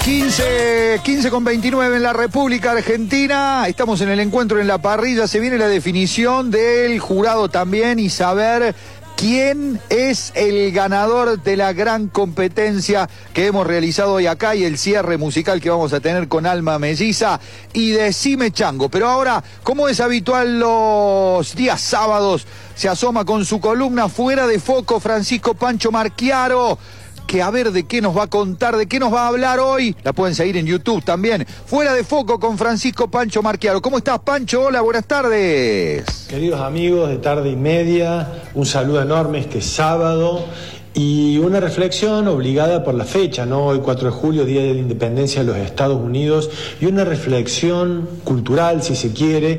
15:29 en la República Argentina. Estamos en el encuentro en la parrilla. Se viene la definición del jurado también y saber quién es el ganador de la gran competencia que hemos realizado hoy acá y el cierre musical que vamos a tener con Alma Melliza y Decime Chango. Pero ahora, como es habitual los días sábados, se asoma con su columna Fuera de Foco Francisco Pancho Marchiaro, que a ver de qué nos va a contar, de qué nos va a hablar hoy. La pueden seguir en YouTube también. Fuera de Foco con Francisco Pancho Marchiaro. ¿Cómo estás, Pancho? Hola, buenas tardes. Queridos amigos de Tarde y Media, un saludo enorme este sábado y una reflexión obligada por la fecha, ¿no? Hoy 4 de julio, Día de la Independencia de los Estados Unidos, y una reflexión cultural, si se quiere,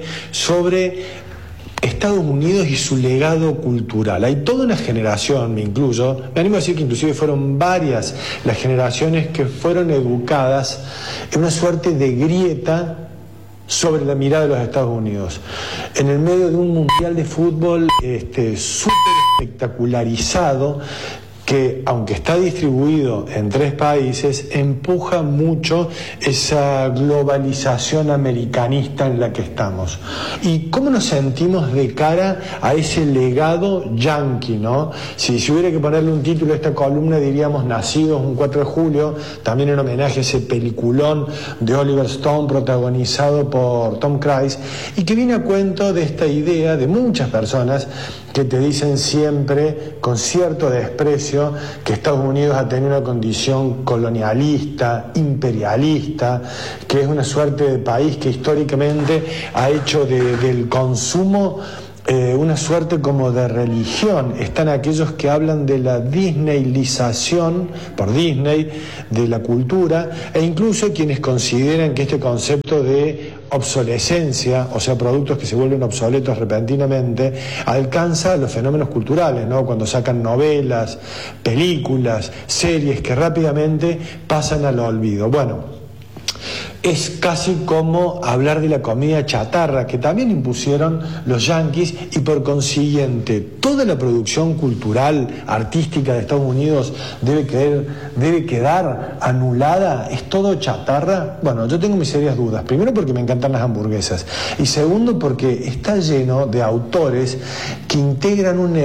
sobre Estados Unidos y su legado cultural. Hay toda una generación, me incluyo, me animo a decir que inclusive fueron varias las generaciones que fueron educadas en una suerte de grieta sobre la mirada de los Estados Unidos. En el medio de un mundial de fútbol súper espectacularizado, que aunque está distribuido en 3 países, empuja mucho esa globalización americanista en la que estamos. ¿Y cómo nos sentimos de cara a ese legado yanqui, no? Si hubiera que ponerle un título a esta columna, diríamos Nacidos un 4 de julio, también en homenaje a ese peliculón de Oliver Stone protagonizado por Tom Cruise, y que viene a cuento de esta idea de muchas personas que te dicen siempre, con cierto desprecio, que Estados Unidos ha tenido una condición colonialista, imperialista, que es una suerte de país que históricamente ha hecho del consumo una suerte como de religión. Están aquellos que hablan de la disneylización, por Disney, de la cultura, e incluso quienes consideran que este concepto de obsolescencia, o sea, productos que se vuelven obsoletos repentinamente, alcanza los fenómenos culturales, ¿no? Cuando sacan novelas, películas, series que rápidamente pasan al olvido. Bueno, es casi como hablar de la comida chatarra que también impusieron los yanquis, y por consiguiente toda la producción cultural, artística de Estados Unidos debe quedar anulada. ¿Es todo chatarra? Bueno, yo tengo mis serias dudas. Primero, porque me encantan las hamburguesas, y segundo, porque está lleno de autores que integran un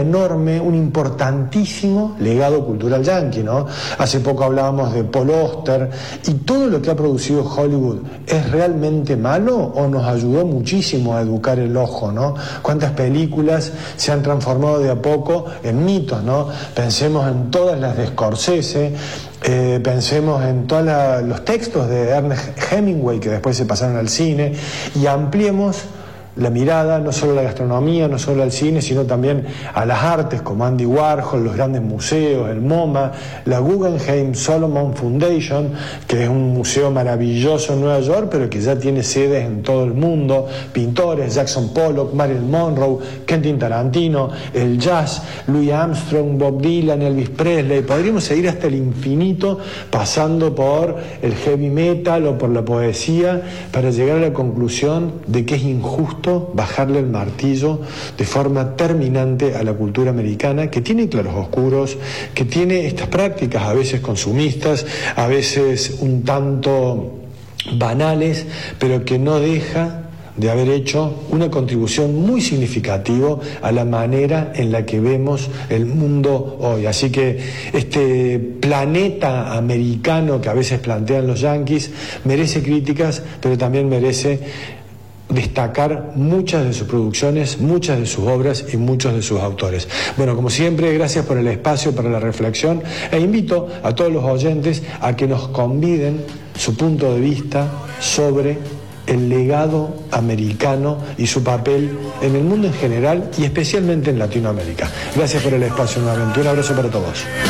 importantísimo legado cultural yanqui, ¿no? Hace poco hablábamos de Paul Auster, y todo lo que ha producido Hollywood, ¿es realmente malo o nos ayudó muchísimo a educar el ojo, ¿no? ¿Cuántas películas se han transformado de a poco en mitos, ¿no? Pensemos en todas las de Scorsese, pensemos en todos los textos de Ernest Hemingway que después se pasaron al cine, y ampliemos la mirada no solo a la gastronomía, no solo al cine, sino también a las artes como Andy Warhol, los grandes museos, el MoMA, la Guggenheim Solomon Foundation, que es un museo maravilloso en Nueva York, pero que ya tiene sedes en todo el mundo, pintores, Jackson Pollock, Marilyn Monroe, Quentin Tarantino, el jazz, Louis Armstrong, Bob Dylan, Elvis Presley. Podríamos seguir hasta el infinito, pasando por el heavy metal o por la poesía, para llegar a la conclusión de que es injusto bajarle el martillo de forma terminante a la cultura americana, que tiene claros oscuros, que tiene estas prácticas a veces consumistas, a veces un tanto banales, pero que no deja de haber hecho una contribución muy significativa a la manera en la que vemos el mundo hoy. Así que este planeta americano que a veces plantean los yanquis merece críticas, pero también merece destacar muchas de sus producciones, muchas de sus obras y muchos de sus autores. Bueno, como siempre, gracias por el espacio para la reflexión, e invito a todos los oyentes a que nos conviden su punto de vista sobre el legado americano y su papel en el mundo en general y especialmente en Latinoamérica. Gracias por el espacio nuevamente. Un abrazo para todos.